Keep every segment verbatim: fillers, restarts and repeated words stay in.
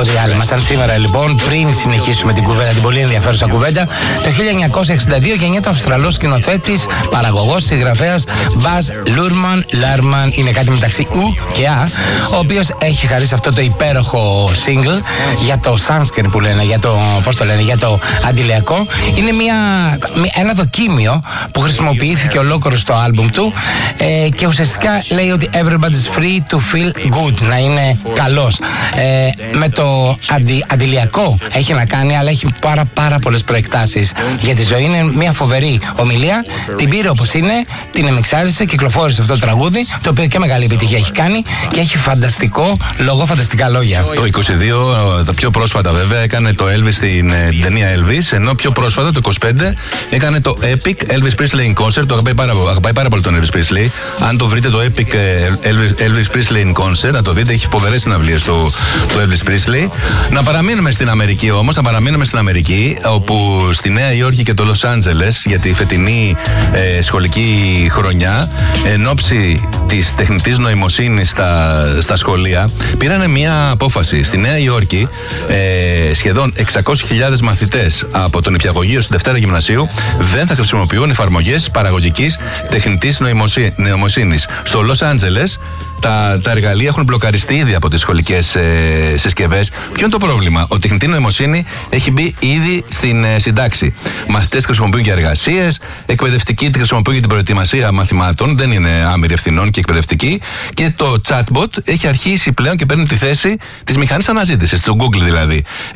οποιοδήποτε διάλειμμα. Σαν σήμερα λοιπόν, πριν συνεχίσουμε την κουβέντα, την πολύ ενδιαφέρουσα κουβέντα, το χίλια εννιακόσια εξήντα δύο γεννιέται ο Αυστραλός σκηνοθέτης, παραγωγός, συγγραφέας Baz Luhrmann. Luhrmann είναι κάτι μεταξύ ου και α, ο οποίος έχει χαρίσει αυτό το υπέροχο single για το Sanskrit που λένε, για το, πώς το λένε, για το αντιλιακό. Είναι μια, ένα δοκίμιο που χρησιμοποιήθηκε ολόκληρο στο άλμπουμ του ε, και ουσιαστικά λέει ότι everybody's free to feel good, να είναι καλός. Ε, με το αντι, αντιλιακό έχει να κάνει, αλλά έχει πάρα πάρα πολλές προεκτάσεις για τη ζωή. Είναι μια φοβερή ομιλία. Την πήρε όπως είναι, την εμιξάρισε, κυκλοφόρησε αυτό το τραγούδι, το οποίο και μεγάλη επιτυχία έχει κάνει και έχει φανταστικό λόγο, φανταστικά λόγια. Το είκοσι δύο, τα πιο πρόσφατα βέβαια, έκανε το Elvis στην ε, ταινία Elvis, ενώ πιο πρόσφατα το είκοσι πέντε έκανε το Epic Elvis Presley in Concert. Το αγαπάει πάρα, αγαπάει πάρα πολύ τον Elvis Presley. Αν το βρείτε το Epic ε, Elvis, Elvis Presley in Concert, να το δείτε, έχει φοβερές συναυλίες του, του Elvis Presley. Να παραμείνουμε στην Αμερική όμως, να παραμείνουμε στην Αμερική, όπου στη Νέα Υόρκη και το Λος Άντζελες για τη φετινή ε, σχολική χρονιά, εν ώψη της τεχνητής νοημοσύνης στα, στα σχολεία, πήρανε μια απόφαση. Στη Νέα Υόρκη ε, σχεδόν εξακόσιες χιλιάδες μαθητές από τον νηπιαγωγείο στη Δευτέρα Γυμνασίου δεν θα χρησιμοποιούν εφαρμογές παραγωγικής τεχνητής νοημοσύνης. Στο Λος Άντζελες τα, τα εργαλεία έχουν μπλοκαριστεί ήδη από τις σχολικές ε, συσκευές. Ποιο είναι το πρόβλημα? Ο τεχνητή νοημοσύνη έχει μπει ήδη στην ε, συντάξη. Μαθητές χρησιμοποιούν για εργασίες, εκπαιδευτικοί τη χρησιμοποιούν για την προετοιμασία μαθημάτων, δεν είναι άμυροι ευθυνών και εκπαιδευτικοί. Και το chatbot έχει αρχίσει πλέον και παίρνει τη θέση της μηχανής αναζήτησης, του Google δηλαδή. Ε,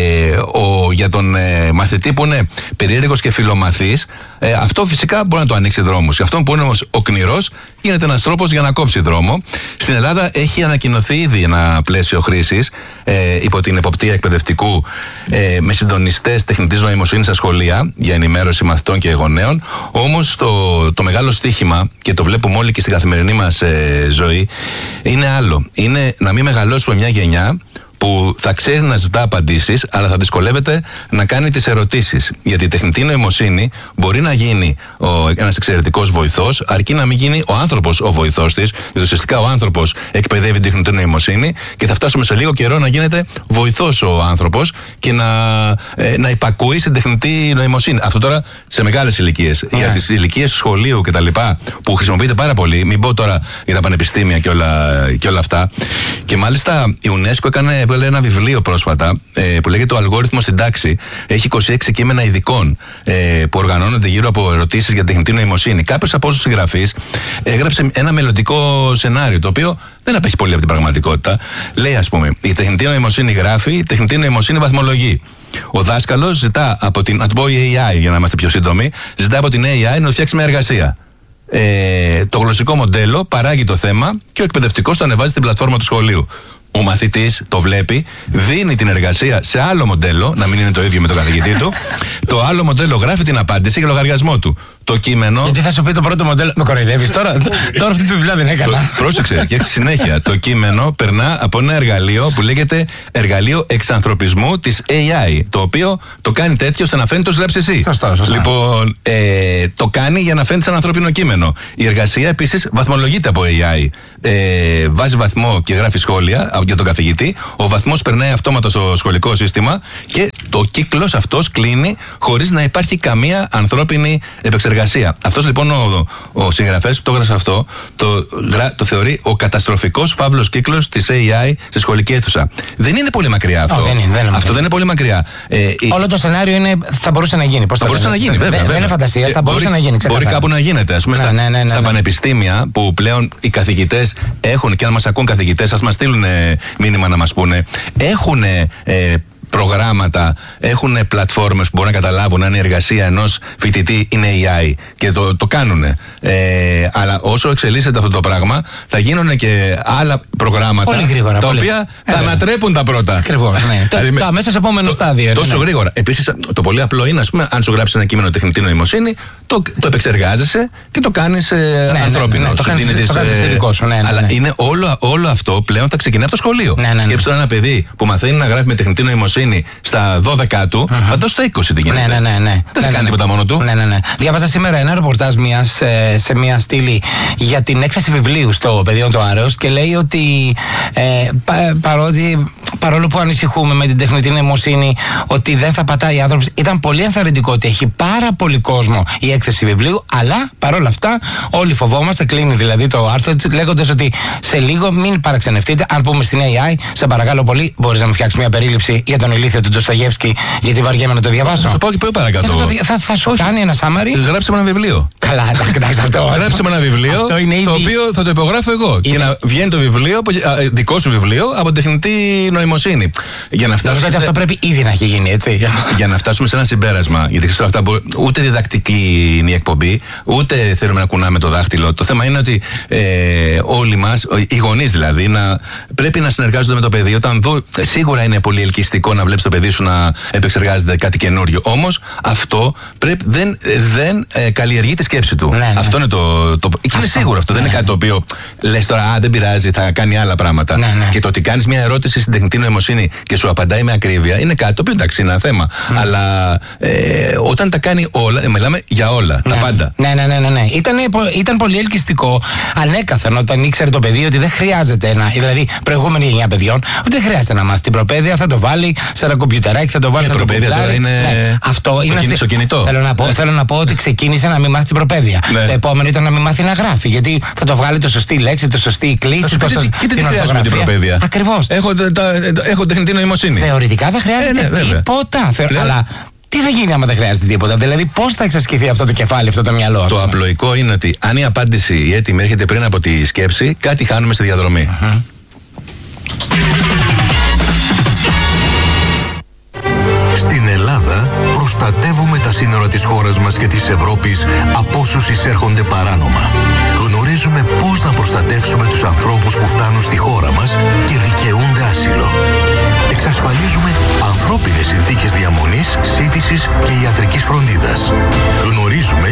ο, για τον ε, μαθητή που είναι περίεργος και φιλομαθής, ε, αυτό φυσικά μπορεί να το ανοίξει δρόμους. Για αυτόν που είναι όμως ο κνηρός, γίνεται ένας τρόπος για να κόψει δρόμο. Στην Ελλάδα έχει ανακοινωθεί ήδη ένα πλαίσιο χρήσης ε, υπό την εποπτεία εκπαιδευτικού ε, με συντονιστές τεχνητής νοημοσύνης στα σχολεία για ενημέρωση μαθητών και γονέων. Όμως το, το μεγάλο στοίχημα, και το βλέπουμε όλοι και στην καθημερινή μας ε, ζωή, είναι άλλο. Είναι να μην μεγαλώσουμε μια γενιά που θα ξέρει να ζητά απαντήσεις, αλλά θα δυσκολεύεται να κάνει τις ερωτήσεις. Γιατί η τεχνητή νοημοσύνη μπορεί να γίνει ένας εξαιρετικός βοηθός, αρκεί να μην γίνει ο άνθρωπος ο βοηθός της. Γιατί ουσιαστικά ο άνθρωπος εκπαιδεύει την τεχνητή νοημοσύνη και θα φτάσουμε σε λίγο καιρό να γίνεται βοηθός ο άνθρωπος και να, ε, να υπακούει στην τεχνητή νοημοσύνη. Αυτό τώρα σε μεγάλες ηλικίες. Yeah. Για τις ηλικίες του σχολείου κτλ. Που χρησιμοποιείται πάρα πολύ, μην πω τώρα για τα πανεπιστήμια και όλα, και όλα αυτά. Και μάλιστα η UNESCO έκανε. Έβγαλε ένα βιβλίο πρόσφατα ε, που λέγεται «Ο αλγόριθμος στην τάξη». Έχει είκοσι έξι κείμενα ειδικών ε, που οργανώνονται γύρω από ερωτήσεις για τεχνητή νοημοσύνη. Κάποιος από όσους συγγραφείς έγραψε ένα μελλοντικό σενάριο, το οποίο δεν απέχει πολύ από την πραγματικότητα. Λέει, ας πούμε, η τεχνητή νοημοσύνη γράφει, η τεχνητή νοημοσύνη βαθμολογεί. Ο δάσκαλος ζητά από την. Να του πω η έι άι για να είμαστε πιο σύντομοι, ζητά από την έι άι να του φτιάξει μια εργασία. Ε, το γλωσσικό μοντέλο παράγει το θέμα και ο εκπαιδευτικός το ανεβάζει στην πλατφόρμα του σχολείου. Ο μαθητής το βλέπει, δίνει την εργασία σε άλλο μοντέλο, να μην είναι το ίδιο με τον καθηγητή του. Το άλλο μοντέλο γράφει την απάντηση για λογαριασμό του. Το κείμενο. Γιατί θα σου πει το πρώτο μοντέλο. Με κοροϊδεύεις τώρα. Τώρα αυτή τη δουλειά δεν έκανα. Πρόσεξε, και έχει συνέχεια. Το κείμενο περνά από ένα εργαλείο που λέγεται εργαλείο εξανθρωπισμού της έι άι. Το οποίο το κάνει τέτοιο ώστε να φαίνεται το γράψει εσύ. Σωστά, σωστά. Λοιπόν, ε, το κάνει για να φαίνεται σαν ανθρώπινο κείμενο. Η εργασία επίσης βαθμολογείται από έι άι. Ε, βάζει βαθμό και γράφει σχόλια για τον καθηγητή. Ο βαθμός περνάει αυτόματα στο σχολικό σύστημα και το κύκλος αυτός κλείνει χωρίς να υπάρχει καμία ανθρώπινη επεξεργασία. Αυτός λοιπόν ο, ο συγγραφέας που το έγραψε αυτό το, το θεωρεί ο καταστροφικός φαύλος κύκλος της έι άι στη σχολική αίθουσα. Δεν είναι πολύ μακριά αυτό. Oh, δεν είναι, δεν είναι αυτό δεν είναι πολύ μακριά. Ε, Όλο το σενάριο είναι, θα μπορούσε να γίνει. Πώς θα μπορούσε να γίνει, βέβαια. Δεν, βέβαια. δεν είναι φαντασία, θα μπορούσε μπορεί, να γίνει. Ξεκαθαρά. Μπορεί κάπου να γίνεται. Ας πούμε, ναι, στα, ναι, ναι, ναι, στα ναι. πανεπιστήμια που πλέον οι καθηγητές έχουν, και αν μας ακούν καθηγητές, ας μας στείλουν μήνυμα να μας πούνε, έχουν ε, προγράμματα, έχουν πλατφόρμες που μπορούν να καταλάβουν αν η εργασία ενός φοιτητή είναι έι άι και το, το κάνουν. Ε, αλλά όσο εξελίσσεται αυτό το πράγμα, θα γίνουν και άλλα προγράμματα γρήγορα, τα πολύ. οποία ε, θα ανατρέπουν τα πρώτα. Ακριβώς. Ναι. δηλαδή, τα μέσα σε επόμενο το, στάδιο. Τόσο ναι. γρήγορα. Επίσης, το πολύ απλό είναι, ας πούμε, αν σου γράψει ένα κείμενο τεχνητή νοημοσύνη, το, το επεξεργάζεσαι και το κάνεις ε, ναι, ανθρώπινο. Ναι, ναι, ναι, το κάνεις δικό σου. Ναι, ναι, αλλά ναι. είναι όλο, όλο αυτό πλέον θα ξεκινάει από το σχολείο. Ναι, ναι, ναι. Σκέψτε τώρα ένα παιδί που μαθαίνει να γράφει με τεχνητή νοημοσύνη στα δώδεκα του, uh-huh. φαντάσου στα είκοσι τι γίνεται. Ναι, ναι, ναι, ναι. Δεν θα ναι, κάνει ναι. τίποτα μόνο του. Ναι, ναι, ναι. Διάβαζα σήμερα ένα ρεπορτάζ μιας, ε, σε μια στήλη για την έκθεση βιβλίου στο Παιδείο του Άρεος και λέει ότι ε, πα, παρότι παρόλο που ανησυχούμε με την τεχνητή νοημοσύνη ότι δεν θα πατάει άνθρωπος, ήταν πολύ ενθαρρυντικό ότι έχει πάρα πολύ κόσμο η έκθεση βιβλίου, αλλά παρόλα αυτά όλοι φοβόμαστε, κλείνει δηλαδή το άρθρο της λέγοντας ότι σε λίγο μην παραξενευτείτε αν πούμε στην έι άι, σε παρακαλώ πολύ, μπορείς να μου φτιάξεις μια περίληψη για τον ηλίθιο του Ντοστογεύσκη, γιατί βαριέμαι να το διαβάσω. Θα σου πω και πιο παρακάτω. Θα, θα, θα σου κάνει ένα summary. Γράψε με ένα βιβλίο. Καλά, εντάξει αυτό. Γράψε με ένα βιβλίο το ήδη... οποίο θα το υπογράφω εγώ. Είναι... Και να βγαίνει το βιβλίο, δικό σου βιβλίο, από τεχνητή νοημοσύνη. Για να φτάσουμε. Νομίζω ότι αυτό πρέπει ήδη να έχει γίνει, έτσι. Για να φτάσουμε σε ένα συμπέρασμα. Γιατί ξέρω αυτά που ούτε διδακτική είναι η εκπομπή, ούτε θέλουμε να κουνάμε το δάχτυλο. Το θέμα είναι ότι ε, όλοι μας, οι γονείς δηλαδή, να, πρέπει να συνεργάζονται με το παιδί. Όταν δω, σίγουρα είναι πολύ ελκυστικό να βλέπεις το παιδί σου να επεξεργάζεται κάτι καινούριο. Όμως αυτό πρέπει, δεν, δεν ε, καλλιεργεί τη σκέψη του. Ναι, ναι. Αυτό είναι το. το και είναι σίγουρο αυτό. Ναι, δεν είναι κάτι το οποίο λες τώρα, α, δεν πειράζει, θα κάνει άλλα πράγματα. Ναι, ναι. Και το ότι κάνεις μια ερώτηση στην τεχνητή νοημοσύνη και σου απαντάει με ακρίβεια είναι κάτι το οποίο εντάξει είναι ένα θέμα. Mm. Αλλά ε, όταν τα κάνει όλα, μιλάμε για όλα, ναι. τα πάντα. Ναι, ναι, ναι, ναι, ναι. Ήταν, ήταν πολύ ελκυστικό ανέκαθεν όταν ήξερε το παιδί ότι δεν χρειάζεται να. Δηλαδή, προηγούμενη γενιά παιδιών, ότι δεν χρειάζεται να μάθει την προπαίδεια, θα το βάλει σε ένα κομπιουτεράκι, θα το βάλει στην προπαίδεια. Τώρα είναι ναι. Αυτό το είναι στο κινητό. Θέλω να, πω, θέλω να πω ότι ξεκίνησε να μην μάθει την προπαίδεια. Ναι. Το επόμενο ήταν να μην μάθει να γράφει. Γιατί θα το βγάλει το σωστή λέξη, το σωστή κλίση. Το σωστή... Και τι χρειάζεται την προπαίδεια. Ακριβώς. Έχω, έχω τεχνητή νοημοσύνη. Θεωρητικά δεν χρειάζεται ε, ναι, τίποτα. Θεω... Αλλά τι θα γίνει άμα δεν χρειάζεται τίποτα. Δηλαδή, πώς θα εξασκηθεί αυτό το κεφάλι, αυτό το μυαλό. Το απλοϊκό είναι ότι αν η απάντηση η έτοιμη έρχεται πριν από τη σκέψη, κάτι χάνουμε στη διαδρομή. Uh-huh. Στην Ελλάδα προστατεύουμε τα σύνορα της χώρας μας και της Ευρώπης από όσους εισέρχονται παράνομα. Γνωρίζουμε πώς να προστατεύσουμε τους ανθρώπους που φτάνουν στη χώρα μας και δικαιούνται άσυλο. Εξασφαλίζουμε ανθρώπινες συνθήκες διαμονής, σύντησης και ιατρικής φροντίδας. Γνωρίζουμε